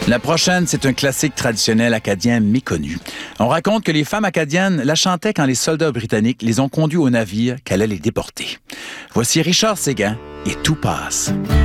La prochaine, c'est un classique traditionnel acadien méconnu. On raconte que les femmes acadiennes la chantaient quand les soldats britanniques les ont conduits au navire qu'elle allait les déporter. Voici Richard Séguin et Tout passe.